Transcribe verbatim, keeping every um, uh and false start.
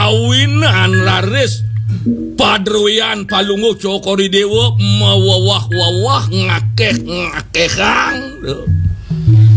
kawinan laris padruyan palunguh cokori dewa mawawah-wawah ngakeh ngakehang